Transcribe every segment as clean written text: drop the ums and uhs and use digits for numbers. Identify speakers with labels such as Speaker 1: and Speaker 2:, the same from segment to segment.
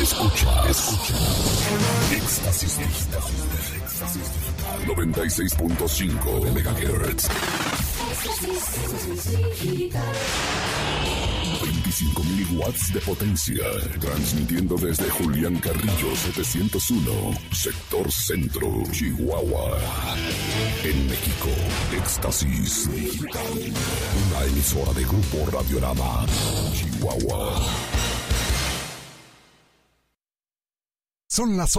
Speaker 1: Escucha. Éxtasis Digital. 96.5 de MHz. 25 miliwatts de potencia. Transmitiendo desde Julián Carrillo 701, sector centro, Chihuahua. En México, Éxtasis Digital. Una emisora de Grupo Radiorama, Chihuahua. Son las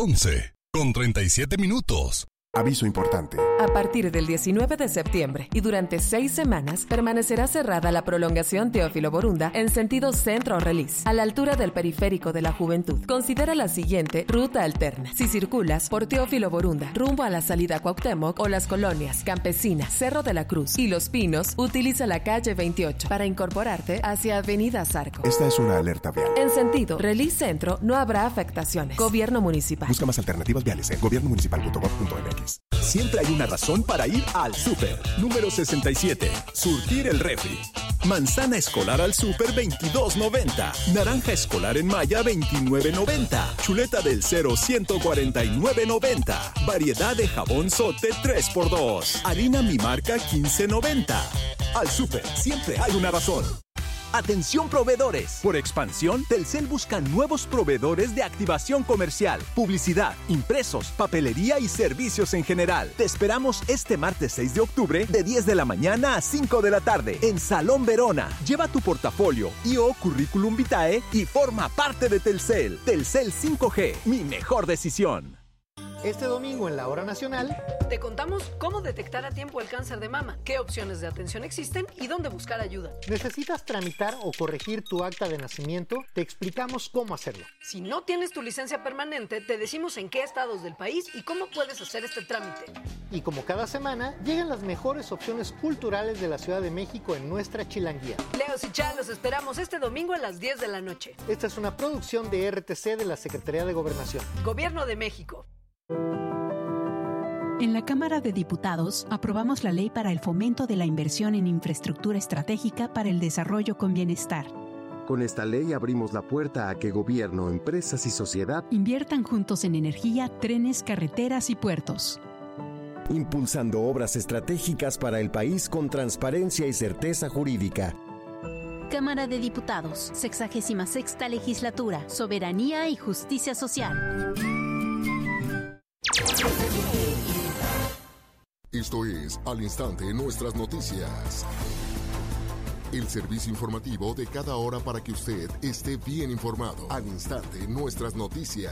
Speaker 1: 11:37.
Speaker 2: Aviso importante.
Speaker 3: A partir del 19 de septiembre y durante 6 semanas permanecerá cerrada la prolongación Teófilo Borunda en sentido centro-Relis, a la altura del periférico de la Juventud. Considera la siguiente ruta alterna. Si circulas por Teófilo Borunda rumbo a la salida Cuauhtémoc o las colonias Campesina, Cerro de la Cruz y Los Pinos, utiliza la calle 28 para incorporarte hacia Avenida Zarco.
Speaker 2: Esta es una alerta vial.
Speaker 3: En sentido Relis Centro no habrá afectaciones. Gobierno Municipal.
Speaker 2: Busca más alternativas viales en gobiernomunicipal.gov.mx.
Speaker 4: Siempre hay una razón para ir al súper. Número 67. Surtir el refri. Manzana escolar al súper, $22.90. Naranja escolar en Maya, $29.90. Chuleta del Cero, $149.90. Variedad de jabón Sote, 3x2. Harina Mi Marca, $15.90. Al súper, siempre hay una razón. Atención proveedores. Por expansión, Telcel busca nuevos proveedores de activación comercial, publicidad, impresos, papelería y servicios en general. Te esperamos este martes 6 de octubre de 10 de la mañana a 5 de la tarde en Salón Verona. Lleva tu portafolio y/o currículum vitae y forma parte de Telcel. Telcel 5G, mi mejor decisión.
Speaker 5: Este domingo en la Hora Nacional
Speaker 6: te contamos cómo detectar a tiempo el cáncer de mama, qué opciones de atención existen y dónde buscar ayuda.
Speaker 5: ¿Necesitas tramitar o corregir tu acta de nacimiento? Te explicamos cómo hacerlo.
Speaker 6: Si no tienes tu licencia permanente, te decimos en qué estados del país y cómo puedes hacer este trámite.
Speaker 5: Y como cada semana, llegan las mejores opciones culturales de la Ciudad de México en nuestra Chilanguía.
Speaker 6: Leos y Chá, los esperamos este domingo a las 10 de la noche.
Speaker 5: Esta es una producción de RTC de la Secretaría de Gobernación.
Speaker 6: Gobierno de México.
Speaker 7: En la Cámara de Diputados aprobamos la Ley para el Fomento de la Inversión en Infraestructura Estratégica para el Desarrollo con Bienestar.
Speaker 8: Con esta ley abrimos la puerta a que gobierno, empresas y sociedad
Speaker 7: inviertan juntos en energía, trenes, carreteras y puertos.
Speaker 8: Impulsando obras estratégicas para el país con transparencia y certeza jurídica.
Speaker 9: Cámara de Diputados, 66ª Legislatura, Soberanía y Justicia Social.
Speaker 1: Esto es Al Instante Nuestras Noticias. El servicio informativo de cada hora para que usted esté bien informado. Al Instante Nuestras Noticias.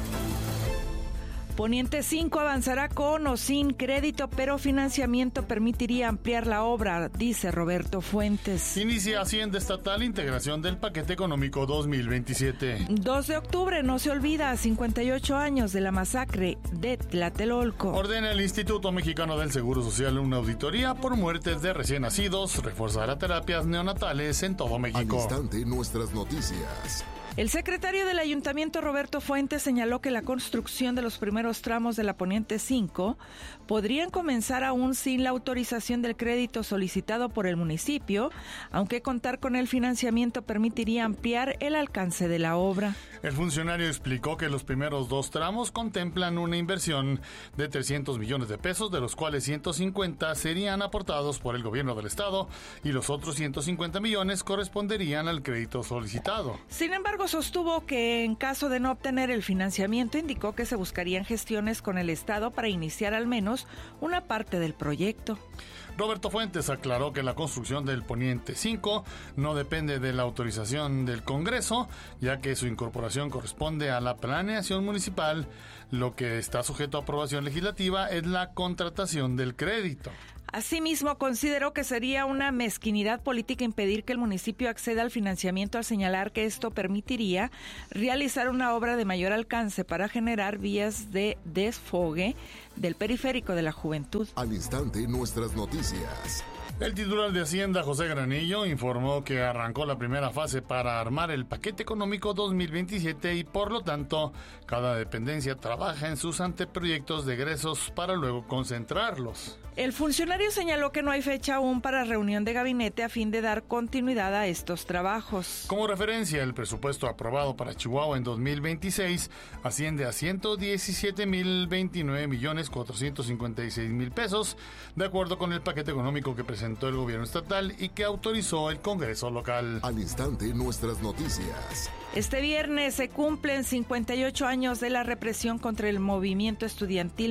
Speaker 10: Poniente 5 avanzará con o sin crédito, pero financiamiento permitiría ampliar la obra, dice Roberto Fuentes.
Speaker 11: Inicia Hacienda Estatal integración del paquete económico 2027.
Speaker 10: 2 de octubre, no se olvida, 58 años de la masacre de Tlatelolco.
Speaker 11: Ordena el Instituto Mexicano del Seguro Social una auditoría por muertes de recién nacidos, reforzará terapias neonatales en todo México.
Speaker 1: Al Instante Nuestras Noticias.
Speaker 10: El secretario del Ayuntamiento, Roberto Fuentes, señaló que la construcción de los primeros tramos de la Poniente 5 podrían comenzar aún sin la autorización del crédito solicitado por el municipio, aunque contar con el financiamiento permitiría ampliar el alcance de la obra.
Speaker 11: El funcionario explicó que los primeros 2 tramos contemplan una inversión de 300 millones de pesos, de los cuales 150 serían aportados por el gobierno del estado y los otros 150 millones corresponderían al crédito solicitado.
Speaker 10: Sin embargo, sostuvo que en caso de no obtener el financiamiento, indicó que se buscarían gestiones con el Estado para iniciar al menos una parte del proyecto.
Speaker 11: Roberto Fuentes aclaró que la construcción del Poniente 5 no depende de la autorización del Congreso, ya que su incorporación corresponde a la planeación municipal. Lo que está sujeto a aprobación legislativa es la contratación del crédito.
Speaker 10: Asimismo, consideró que sería una mezquinidad política impedir que el municipio acceda al financiamiento al señalar que esto permitiría realizar una obra de mayor alcance para generar vías de desfogue del periférico de la Juventud.
Speaker 1: Al instante, nuestras noticias.
Speaker 11: El titular de Hacienda, José Granillo, informó que arrancó la primera fase para armar el paquete económico 2027 y, por lo tanto, cada dependencia trabaja en sus anteproyectos de egresos para luego concentrarlos.
Speaker 10: El funcionario señaló que no hay fecha aún para reunión de gabinete a fin de dar continuidad a estos trabajos.
Speaker 11: Como referencia, el presupuesto aprobado para Chihuahua en 2026 asciende a 117,029,456,000 pesos, de acuerdo con el paquete económico que presentó el gobierno estatal y que autorizó el Congreso local.
Speaker 1: Al instante, nuestras noticias.
Speaker 10: Este viernes se cumplen 58 años de la represión contra el movimiento estudiantil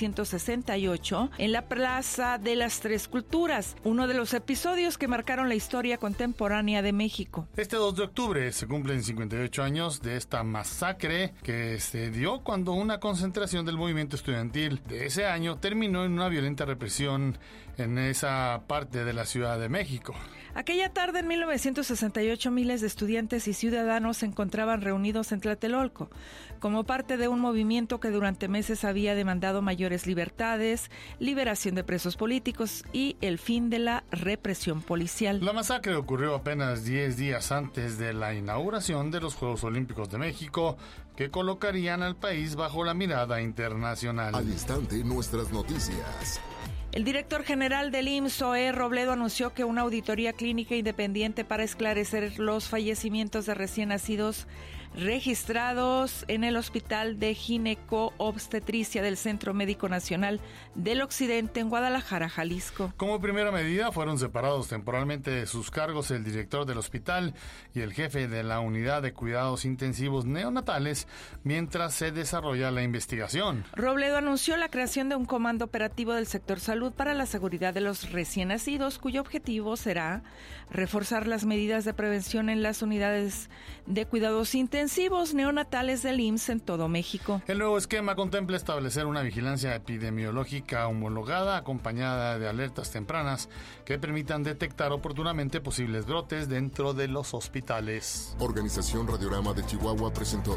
Speaker 10: 1968 en la Plaza de las Tres Culturas, uno de los episodios que marcaron la historia contemporánea de México.
Speaker 11: Este 2 de octubre se cumplen 58 años de esta masacre que se dio cuando una concentración del movimiento estudiantil de ese año terminó en una violenta represión en esa parte de la Ciudad de México.
Speaker 10: Aquella tarde en 1968 miles de estudiantes y ciudadanos se encontraban reunidos en Tlatelolco como parte de un movimiento que durante meses había demandado mayores libertades, liberación de presos políticos y el fin de la represión policial.
Speaker 11: La masacre ocurrió apenas 10 días antes de la inauguración de los Juegos Olímpicos de México, que colocarían al país bajo la mirada internacional.
Speaker 1: Al instante, nuestras noticias.
Speaker 10: El director general del IMSS, Zoé Robledo, anunció que una auditoría clínica independiente para esclarecer los fallecimientos de recién nacidos registrados en el Hospital de Gineco-Obstetricia del Centro Médico Nacional del Occidente en Guadalajara, Jalisco.
Speaker 11: Como primera medida, fueron separados temporalmente de sus cargos el director del hospital y el jefe de la unidad de cuidados intensivos neonatales mientras se desarrolla la investigación.
Speaker 10: Robledo anunció la creación de un comando operativo del sector salud para la seguridad de los recién nacidos, cuyo objetivo será reforzar las medidas de prevención en las unidades de cuidados intensivos neonatales del IMSS en todo México.
Speaker 11: El nuevo esquema contempla establecer una vigilancia epidemiológica homologada acompañada de alertas tempranas que permitan detectar oportunamente posibles brotes dentro de los hospitales.
Speaker 1: Organización Radiorama de Chihuahua presentó.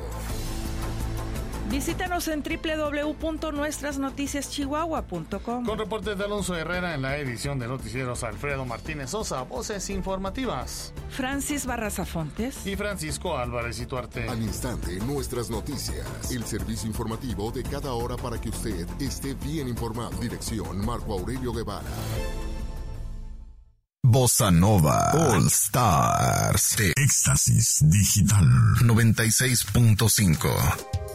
Speaker 10: Visítanos en www.nuestrasnoticiaschihuahua.com.
Speaker 11: Con reportes de Alonso Herrera en la edición de Noticieros, Alfredo Martínez Sosa, voces informativas.
Speaker 10: Francis Barraza Fontes.
Speaker 11: Y Francisco Álvarez Ituarte.
Speaker 1: Al instante, nuestras noticias. El servicio informativo de cada hora para que usted esté bien informado. Dirección Marco Aurelio Guevara.
Speaker 12: Bossa Nova All Stars de Éxtasis Digital 96.5.